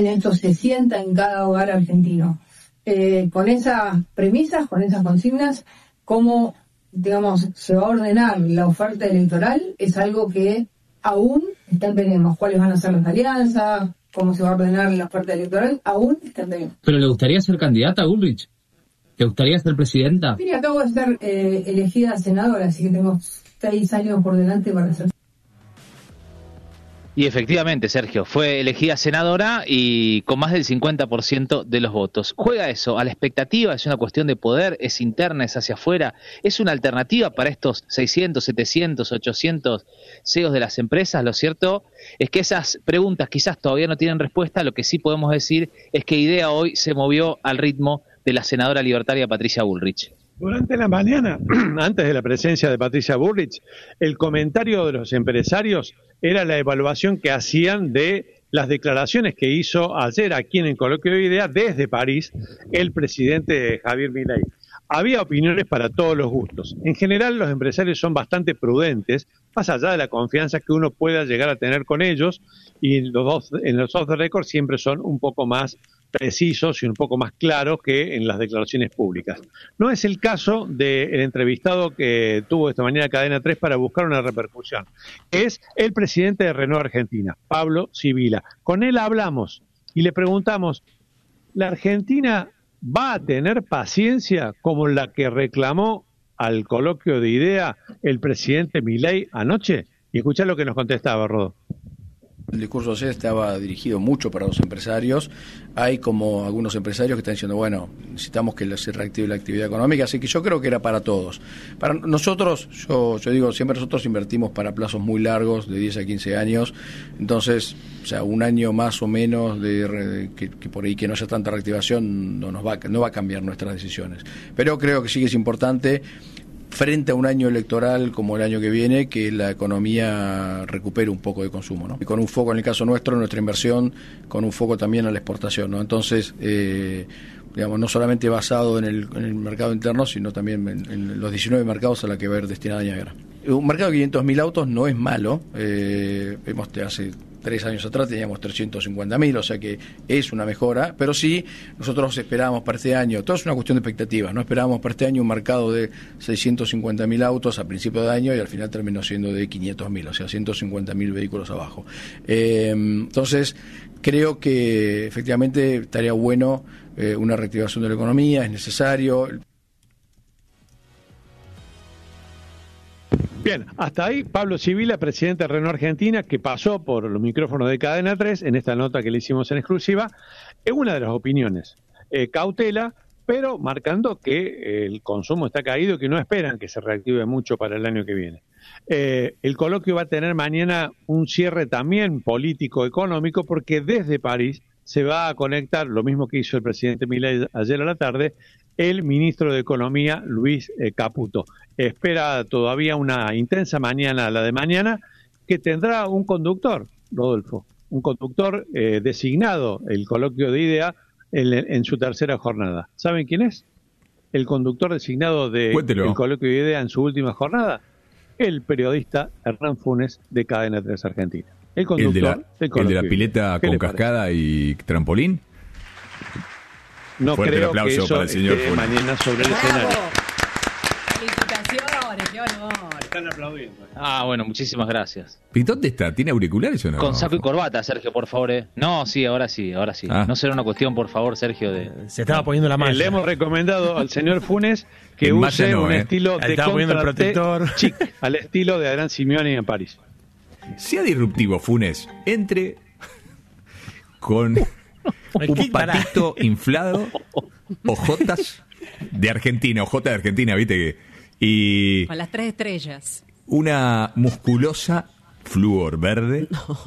Esto se sienta en cada hogar argentino. Con esas premisas, con esas consignas, cómo, digamos, se va a ordenar la oferta electoral es algo que aún está en veremos. ¿Cuáles van a ser las alianzas? ¿Cómo se va a ordenar la oferta electoral? Aún está en veremos. ¿Pero le gustaría ser candidata, Bullrich? ¿Te gustaría ser presidenta? Mira, acabo de ser elegida senadora, así que tengo 6 años por delante para ser. Y efectivamente, Sergio, fue elegida senadora y con más del 50% de los votos. Juega eso, a la expectativa, es una cuestión de poder, es interna, es hacia afuera, es una alternativa para estos 600, 700, 800 CEOs de las empresas. Lo cierto es que esas preguntas quizás todavía no tienen respuesta. Lo que sí podemos decir es que IDEA hoy se movió al ritmo de la senadora libertaria Patricia Bullrich. Durante la mañana, antes de la presencia de Patricia Bullrich, el comentario de los empresarios era la evaluación que hacían de las declaraciones que hizo ayer aquí en el coloquio de IDEA desde París el presidente Javier Milei. Había opiniones para todos los gustos. En general, los empresarios son bastante prudentes, más allá de la confianza que uno pueda llegar a tener con ellos, y en los off the record siempre son un poco más precisos y un poco más claros que en las declaraciones públicas. No es el caso del entrevistado que tuvo esta mañana Cadena 3 para buscar una repercusión. Es el presidente de Renault Argentina, Pablo Sibila. Con él hablamos y le preguntamos, ¿la Argentina va a tener paciencia como la que reclamó al coloquio de IDEA el presidente Milei anoche? Y escuchá lo que nos contestaba, Rodó. El discurso ayer estaba dirigido mucho para los empresarios. Hay como algunos empresarios que están diciendo, bueno, necesitamos que se reactive la actividad económica, así que yo creo que era para todos. Para nosotros, yo digo, siempre nosotros invertimos para plazos muy largos, de 10 a 15 años, entonces, o sea, un año más o menos que por ahí que no haya tanta reactivación no va a cambiar nuestras decisiones. Pero creo que sí que es importante, frente a un año electoral como el año que viene, que la economía recupere un poco de consumo, ¿no? Y con un foco, en el caso nuestro, nuestra inversión, con un foco también a la exportación, ¿no? Entonces, digamos, no solamente basado en el mercado interno, sino también en los 19 mercados a la que va a ir destinada Añagra. Un mercado de 500.000 autos no es malo. Vemos que hace 3 años atrás teníamos 350.000, o sea que es una mejora, pero sí, nosotros esperábamos para este año, todo es una cuestión de expectativas, no esperábamos para este año un mercado de 650.000 autos a principio de año y al final terminó siendo de 500.000, o sea, 150.000 vehículos abajo. Entonces, creo que efectivamente estaría bueno una reactivación de la economía, es necesario. Bien, hasta ahí Pablo Sibila, presidente de Renault Argentina, que pasó por los micrófonos de Cadena 3 en esta nota que le hicimos en exclusiva. Es una de las opiniones. Cautela, pero marcando que el consumo está caído y que no esperan que se reactive mucho para el año que viene. El coloquio va a tener mañana un cierre también político-económico, porque desde París se va a conectar, lo mismo que hizo el presidente Milei ayer a la tarde, el ministro de Economía, Luis Caputo. Espera todavía una intensa mañana, la de mañana, que tendrá un conductor, Rodolfo, un conductor designado, el coloquio de IDEA, en su tercera jornada. ¿Saben quién es? El conductor designado del coloquio de IDEA en su última jornada, el periodista Hernán Funes de Cadena 3 Argentina. El conductor ¿El de la pileta con cascada y trampolín? No Fuerte creo el aplauso que eso para el señor esté Funes. mañana sobre el escenario. Felicitaciones, qué honor. Están aplaudiendo. Ah, bueno, muchísimas gracias. ¿Y dónde está? ¿Tiene auriculares o no? Con saco y corbata, Sergio, por favor. No, sí, ahora sí. Ah. No será una cuestión, por favor, Sergio, de... Se estaba poniendo la malla. Le hemos recomendado al señor Funes que En use malla no, un estilo de estaba poniendo el protector chic, al estilo de Adrián Simeoni en París. Sea disruptivo, Funes. Entre con un patito inflado, ojotas de Argentina, ojota de Argentina, ¿viste? Y Con las 3 estrellas. una musculosa flúor verde,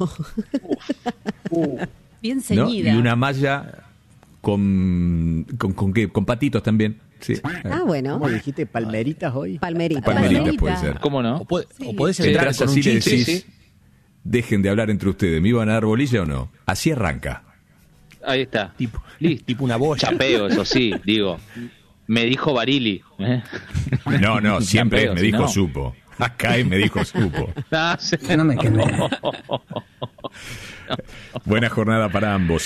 Bien ¿no? ceñida. Y una malla con ¿qué? Con patitos también. Sí. Ah, bueno. ¿Cómo dijiste? ¿Palmeritas hoy? Palmeritas. Palmeritas puede ser. ¿Cómo no? O podés Si entrar entras con un así le chiste. decís, dejen de hablar entre ustedes, ¿me iban a dar bolilla o no? Así arranca. Ahí está. Tipo una boya. Chapeo, eso sí, digo. Me dijo Barili. No, siempre Chapeo, me si dijo no. supo. Acá me dijo supo. Ah, sí. No me quemé. Buena jornada para ambos.